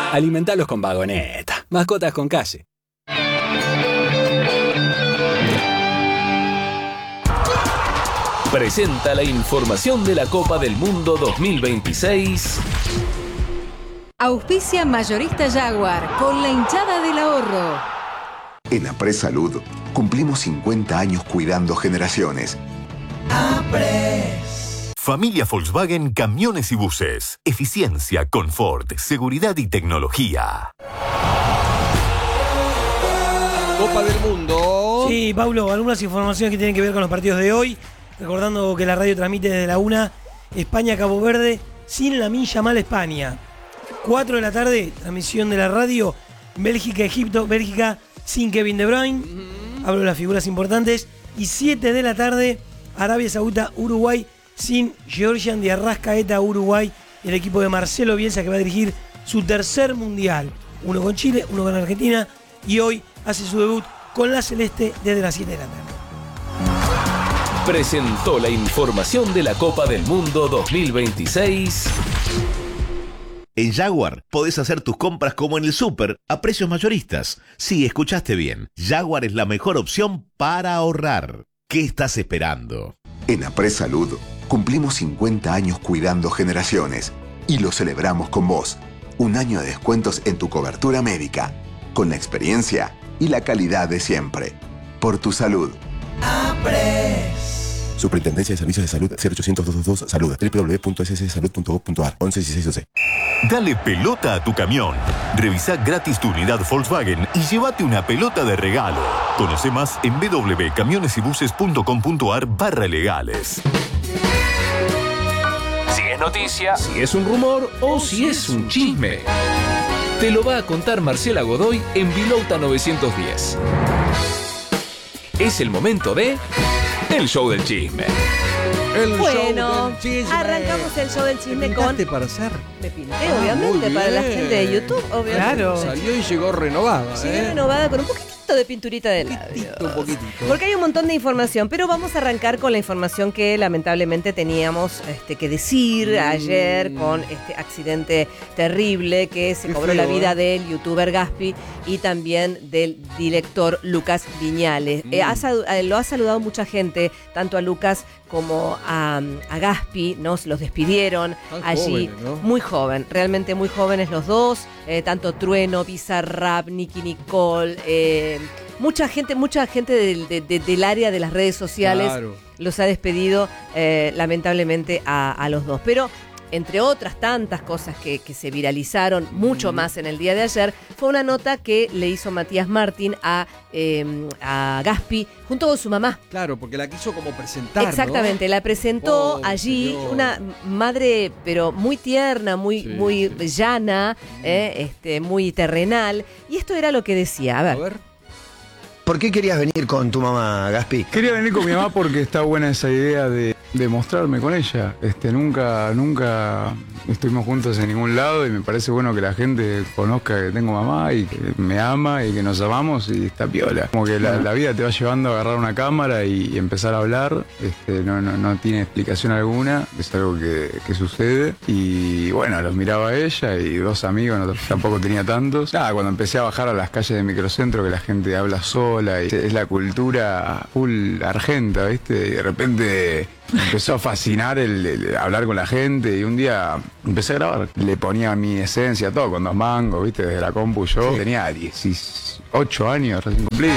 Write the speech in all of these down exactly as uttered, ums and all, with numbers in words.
Alimentalos con Vagoneta. Mascotas con calle. Presenta la información de la Copa del Mundo dos mil veintiséis. Auspicia Mayorista Jaguar con la hinchada del ahorro. En Apres Salud cumplimos cincuenta años cuidando generaciones. Apres. Familia Volkswagen Camiones y Buses. Eficiencia, confort, seguridad y tecnología. Copa del Mundo. Sí, Pablo, algunas informaciones que tienen que ver con los partidos de hoy. Recordando que la radio transmite desde la una España-Cabo Verde sin la milla mal España. cuatro de la tarde, transmisión de la radio. Bélgica-Egipto, Bélgica sin Kevin De Bruyne. Uh-huh. Hablo de las figuras importantes. Y siete de la tarde, Arabia Saudita-Uruguay sin Georgian de Arrascaeta, Uruguay. El equipo de Marcelo Bielsa que va a dirigir su tercer mundial. Uno con Chile, uno con Argentina. Y hoy hace su debut con la Celeste desde las siete de la tarde. Presentó la información de la Copa del Mundo dos mil veintiséis. En Jaguar podés hacer tus compras como en el súper a precios mayoristas. Sí, escuchaste bien. Jaguar es la mejor opción para ahorrar. ¿Qué estás esperando? En Apres Salud cumplimos cincuenta años cuidando generaciones y lo celebramos con vos. Un año de descuentos en tu cobertura médica, con la experiencia y la calidad de siempre. Por tu salud. Apres. Superintendencia de Servicios de Salud cero ochocientos, doscientos veintidós Salud doble u doble u doble u punto s s salud punto gov punto a r once dieciséis doce. Dale pelota a tu camión. Revisá gratis tu unidad Volkswagen y llévate una pelota de regalo. Conoce más en w w w punto camiones y buses punto com punto a r barra legales. Si es noticia, si es un rumor o si es un chisme, te lo va a contar Marcela Godoy en Vilouta novecientos diez. Es el momento de... El show del chisme. El bueno, show del chisme. Arrancamos el show del chisme con... ¿Te para hacer? Me pinté, obviamente, para la gente de YouTube, obviamente. Claro. Salió y llegó renovada. Llegué ¿eh? renovada con un poquitito de pinturita de labios. Un poquitito. Porque hay un montón de información, pero vamos a arrancar con la información que lamentablemente teníamos este, que decir mm. ayer con este accidente terrible que se Qué cobró feo, la vida ¿eh? del youtuber Gaspi y también del director Lucas Viñales. Mm. Eh, ha, lo ha saludado mucha gente, tanto a Lucas como a, a Gaspi, ¿no? Los despidieron Tan allí, jóvenes, ¿no? Muy joven, realmente muy jóvenes los dos, eh, tanto Trueno, Bizarrap, Nicki Nicole, eh, mucha gente, mucha gente del, de, de, del área de las redes sociales claro. los ha despedido eh, lamentablemente a, a los dos. Pero entre otras tantas cosas que, que se viralizaron mucho mm. más en el día de ayer, fue una nota que le hizo Matías Martín a, eh, a Gaspi junto con su mamá. Claro, porque la quiso como presentar, Exactamente, ¿no? La presentó oh, allí, señor. Una madre pero muy tierna, muy, sí, muy sí. llana, mm. eh, este, muy terrenal. Y esto era lo que decía, a ver. A ver. ¿Por qué querías venir con tu mamá, Gaspi? Quería venir con mi mamá porque está buena esa idea de, de mostrarme con ella. Este, nunca, nunca estuvimos juntos en ningún lado y me parece bueno que la gente conozca que tengo mamá y que me ama y que nos amamos y está piola. Como que la, la vida te va llevando a agarrar una cámara y, y empezar a hablar. Este, no, no, no tiene explicación alguna, es algo que, que sucede. Y bueno, los miraba a ella y dos amigos, no, tampoco tenía tantos. Nada, cuando empecé a bajar a las calles de microcentro que la gente habla sola, y es la cultura full argenta, ¿viste? Y de repente empezó a fascinar el, el hablar con la gente y un día empecé a grabar. Le ponía mi esencia, todo con dos mangos, ¿viste? Desde la compu yo. Sí. Tenía dieciocho años recién cumplidos.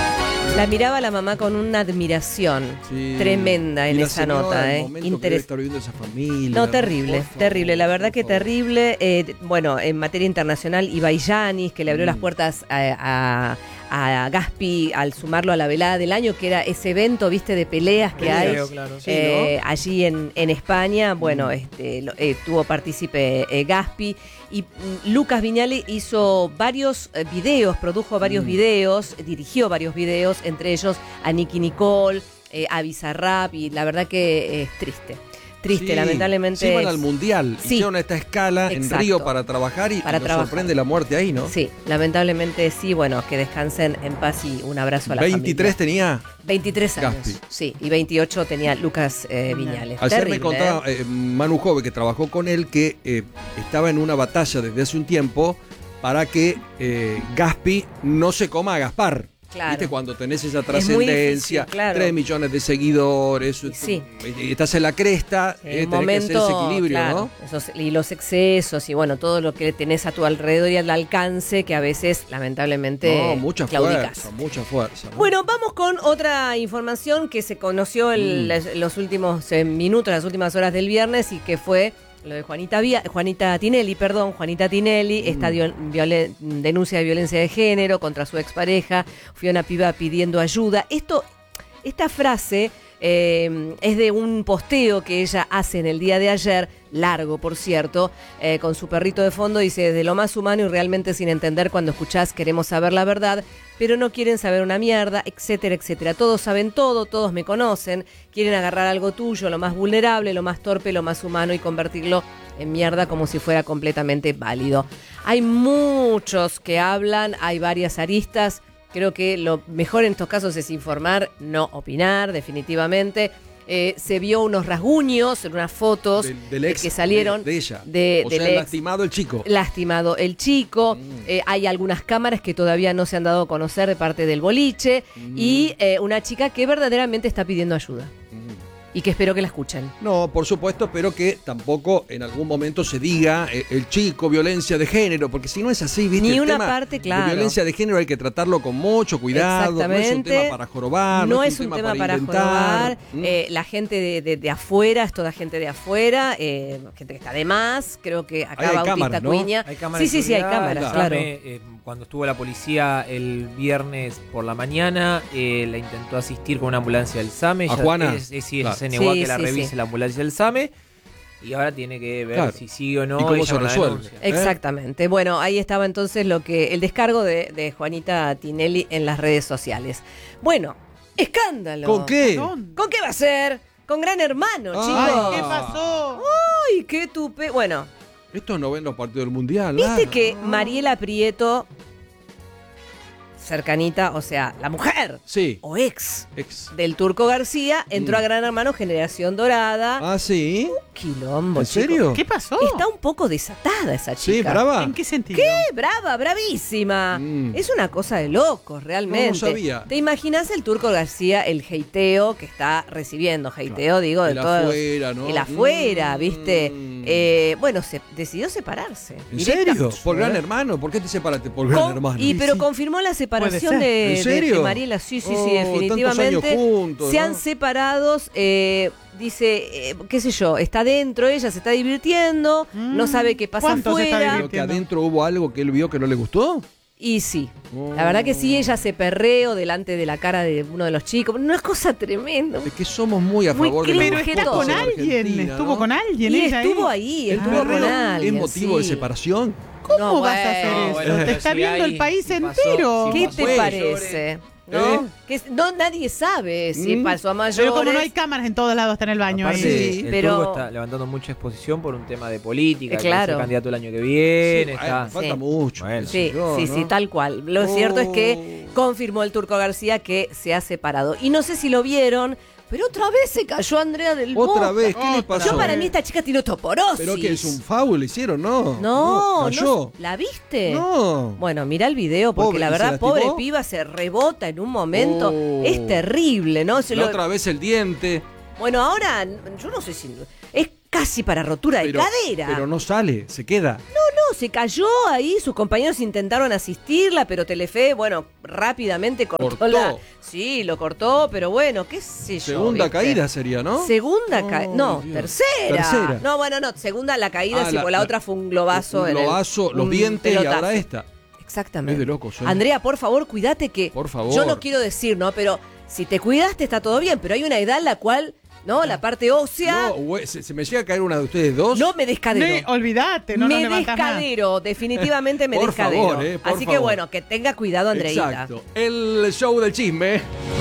La miraba la mamá con una admiración sí. tremenda en esa nota. Eh. Interes... estar viviendo esa familia. No, terrible, terrible. La verdad que terrible. Eh, bueno, en materia internacional, Ibai Llanis, que le abrió mm. las puertas a, a a Gaspi al sumarlo a la velada del año, que era ese evento, viste, de peleas que Peleo, hay claro. sí, eh, ¿no? allí en, en España. Bueno, mm. este lo, eh, tuvo partícipe eh, Gaspi y mm, Lucas Viñales hizo varios eh, videos, produjo varios mm. videos, dirigió varios videos, entre ellos a Nicki Nicole, eh, a Bizarrap, y la verdad que es triste. Triste, sí, lamentablemente. Se iban al mundial, sí, hicieron esta escala exacto. en Río para trabajar y para nos trabajar. sorprende la muerte ahí, ¿no? Sí, lamentablemente sí, bueno, que descansen en paz y un abrazo a la veintitrés familia. tenía veintitrés años, Gaspi. Sí, y veintiocho tenía Lucas eh, Viñales. Ayer Terrible, me contaba eh, Manu Jove, que trabajó con él, que eh, estaba en una batalla desde hace un tiempo para que eh, Gaspi no se coma a Gaspar. Claro. ¿Viste? Cuando tenés esa trascendencia, claro. tres millones de seguidores, sí. estás en la cresta, En eh, tenés momento, que hacer ese equilibrio, claro, ¿no? Esos, y los excesos y bueno, todo lo que tenés a tu alrededor y al alcance que a veces, lamentablemente, No, mucha claudicás. fuerza, mucha fuerza. ¿no? Bueno, vamos con otra información que se conoció en mm. los últimos eh, minutos, las últimas horas del viernes y que fue lo de Juanita, Via, Juanita Tinelli, perdón, Juanita Tinelli, mm. esta violen, denuncia de violencia de género contra su expareja, fue una piba pidiendo ayuda. Esto, esta frase eh, es de un posteo que ella hace en el día de ayer, largo por cierto, eh, con su perrito de fondo, dice, desde lo más humano y realmente sin entender cuando escuchás queremos saber la verdad, pero no quieren saber una mierda, etcétera, etcétera. Todos saben todo, todos me conocen, quieren agarrar algo tuyo, lo más vulnerable, lo más torpe, lo más humano y convertirlo en mierda como si fuera completamente válido. Hay muchos que hablan, hay varias aristas, creo que lo mejor en estos casos es informar, no opinar, definitivamente. Eh, se vio unos rasguños en unas fotos del, del ex, que salieron de, de ella. De, o del sea, ex, lastimado el chico. Lastimado el chico. Mm. Eh, hay algunas cámaras que todavía no se han dado a conocer de parte del boliche. Mm. Y eh, una chica que verdaderamente está pidiendo ayuda. Mm. Y que espero que la escuchen. No, por supuesto, pero que tampoco en algún momento se diga eh, el chico, violencia de género, porque si no es así, ¿viste? Ni el una tema parte, claro. De violencia de género hay que tratarlo con mucho cuidado. Exactamente. No es un tema para jorobar. No, no es, es un tema, tema para, para inventar. jorobar. ¿Mm? Eh, la gente de, de, de afuera, es toda gente de afuera, eh, gente que está de más. Creo que acá hay Bautista cámaras, ¿no? Cuña. Hay cámaras sí, sí, sí, hay cámaras, claro. Eh, cuando estuvo la policía el viernes por la mañana, eh, la intentó asistir con una ambulancia del SAME. ¿A Juana? Es, es, sí, claro. se negó sí, a que la sí, revise sí. la ambulancia del SAME. Y ahora tiene que ver claro. si sigue o no. ¿Y cómo ella se resuelve? ¿Eh? Exactamente. Bueno, ahí estaba entonces lo que el descargo de, de Juanita Tinelli en las redes sociales. Bueno, escándalo. ¿Con qué? ¿Con qué va a ser? Con Gran Hermano, Ay, chicos. ¿Qué pasó? Uy, qué tupe. Bueno. Estos no ven los partidos del Mundial. ¿Viste nada. que Mariela Prieto, cercanita, o sea, la mujer sí. o ex, ex del Turco García, entró mm. a Gran Hermano Generación Dorada? Ah, sí. Un quilombo, ¿En serio? chico. ¿Qué pasó? Está un poco desatada esa chica. Sí, brava. ¿En qué sentido? ¿Qué? Brava, bravísima. Mm. Es una cosa de locos, realmente. No, no sabía. ¿Te imaginas el Turco García, el heiteo que está recibiendo? Heiteo, claro. digo, de el todos. afuera, ¿no? El afuera, mm. ¿viste? Eh, bueno, se decidió separarse. ¿En serio? ¿Por Gran Hermano? ¿Por qué te separaste? Por Gran Con, Hermano. Y pero sí. confirmó la separación de, ¿En serio? de, de Mariela. Sí, sí, oh, sí, definitivamente. Tantos años juntos, se ¿no? han separado. Eh, dice, eh, qué sé yo, está dentro, ella se está divirtiendo, mm. no sabe qué pasa afuera. ¿Pero que adentro hubo algo que él vio que no le gustó? Y sí, oh. la verdad que sí, ella se perreó delante de la cara de uno de los chicos. Una cosa tremenda. Es que somos muy a muy favor de Pero los está con alguien, estuvo ¿no? con alguien. Y ella estuvo ahí, ahí estuvo con alguien. ¿Es motivo sí. de separación? ¿Cómo no, vas bueno, a hacer eso? bueno, Te está si viendo hay, el país si pasó, entero. ¿Qué si te pasó, parece? ¿No? ¿Eh? Que no, nadie sabe si mm. pasó a mayores. Pero como no hay cámaras en todos lados, está en el baño. Aparte, ahí. el pero... Turco está levantando mucha exposición por un tema de política, eh, claro. que es el candidato el año que viene. Sí, está... falta sí. mucho. Bueno. Sí, yo, sí, ¿no? sí, tal cual. Lo oh. cierto es que confirmó el Turco García que se ha separado. Y no sé si lo vieron, pero otra vez se cayó Andrea del Boca. ¿Otra vez? ¿Qué le pasó? Yo para mí esta chica tiene osteoporosis. ¿Pero que es un foul le hicieron? No. No, no, cayó. no. ¿La viste? No. Bueno, mira el video porque Pobre, la ¿y se verdad, lastimó? pobre piba se rebota en un momento. Oh. Es terrible, ¿no? Se La lo... otra vez el diente. Bueno, ahora yo no sé si... Es casi para rotura Pero, de cadera. pero no sale, se queda. No, no, se cayó ahí, sus compañeros intentaron asistirla, pero Telefe, bueno, rápidamente cortó, ¿Cortó? la... Sí, lo cortó, pero bueno, qué sé yo. Segunda ¿viste? caída sería, ¿no? Segunda Oh, caída. No, Dios. tercera. Tercera. No, bueno, no, segunda la caída, Ah, sí, la- pues la, la- otra fue un globazo. Un en el- globazo, los un dientes y pelotazo. ahora esta. Exactamente. Es de locos, ¿eh? Andrea, por favor, cuídate que... Por favor. Yo no quiero decir, ¿no? Pero si te cuidaste está todo bien, pero hay una edad en la cual, ¿no? La parte ósea... No, güey, se, se me llega a caer una de ustedes dos. No me descadero. Ne, olvídate, no me nos levantás más. descadero, definitivamente me Por descadero. favor, eh, por Así que favor. bueno, que tenga cuidado, Andreita. Exacto. El show del chisme.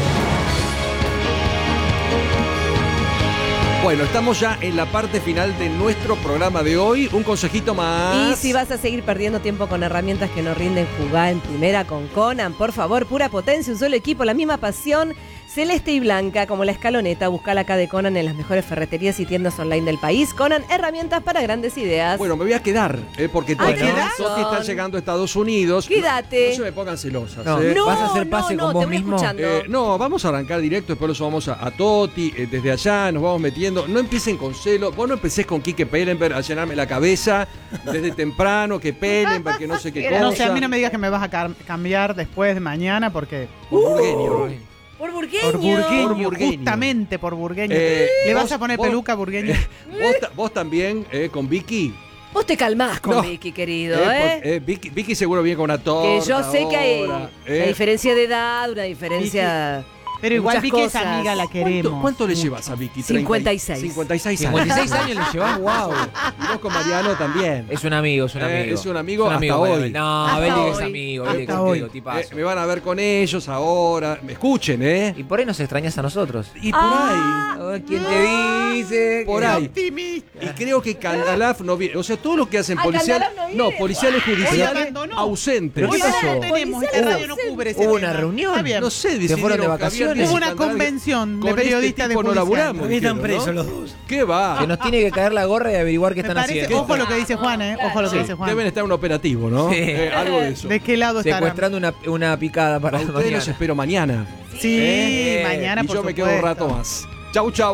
Bueno, estamos ya en la parte final de nuestro programa de hoy. Un consejito más. Y si vas a seguir perdiendo tiempo con herramientas que no rinden, jugá en primera con Conan. Por favor, pura potencia, un solo equipo, la misma pasión. celeste y blanca como la escaloneta. Buscala acá de Conan en las mejores ferreterías y tiendas online del país. Conan, herramientas para grandes ideas. Bueno, me voy a quedar, eh, porque Ay, Toti, ¿quedás? Toti está llegando a Estados Unidos. Quédate. No, no se me pongan celosas. No, eh. No, ¿vas a hacer no, pase no, con te vos voy mismo? escuchando. Eh, no, vamos a arrancar directo, después los vamos a, a Toti, eh, desde allá nos vamos metiendo. No empiecen con celo, vos no empecés con Quique Pellenberg a llenarme la cabeza desde temprano, que Pellenberg, que no sé qué cosa. No sé, a mí no me digas que me vas a car- cambiar después de mañana porque... Por Burgueño. Por burgueño. Por burgueño, Por burgueño. justamente por burgueño. Eh, ¿Le vas vos- a poner vos- peluca a burgueño? Eh, vos, ta- vos también, eh, con Vicky. Vos te calmás con No. Vicky, querido, Eh, ¿eh? por- eh, Vicky, Vicky seguro viene con una torta. Que yo sé que hay ahora, una eh. diferencia de edad, una diferencia... Pero de igual muchas Vicky es cosas. amiga, la queremos. ¿Cuánto, cuánto le llevas a Vicky? cincuenta y seis. cincuenta y seis años. cincuenta y seis años le llevas, wow. Y vos con Mariano también. Es un amigo, es un Eh, amigo. es un amigo Es un amigo, hasta bueno, hoy. No, Hasta Beli es hoy. amigo, Hasta Beli es hoy. amigo, tipazo. Eh, me van a ver con ellos ahora. Me escuchen, ¿eh? Y por ahí nos extrañas a nosotros. Y por Ah. Oh, ¿Quién te dice? Por que- ahí. Optimista. Y creo que Candalaf no viene. O sea, todo lo que hacen Ah, policial. Candalaf no No, viene. policiales Hoy judiciales abandonó. ausentes. ¿Pero qué Hoy pasó? no tenemos, esta Policial radio no ausente. cubre ese ¿Hubo una tema. reunión? Está bien. No sé, ¿Se decidieron fueron de que había vacaciones? que Hubo una Candalaf convención de con periodistas este de tipo no judicial. laburamos. Para mí están dijeron, presos ¿no? los dos. ¿Qué va? Que nos tiene que caer la gorra y averiguar qué Me están parece, haciendo. ojo lo que dice Juan, ¿eh? Ojo lo que Sí, dice Juan. deben estar en un operativo, ¿no? Sí. Eh, algo de eso. ¿De qué lado estarán? Secuestrando una, una picada para A ustedes mañana. los espero mañana. Sí, Eh, mañana y por yo me quedo un supuesto. rato más. Chau, chau.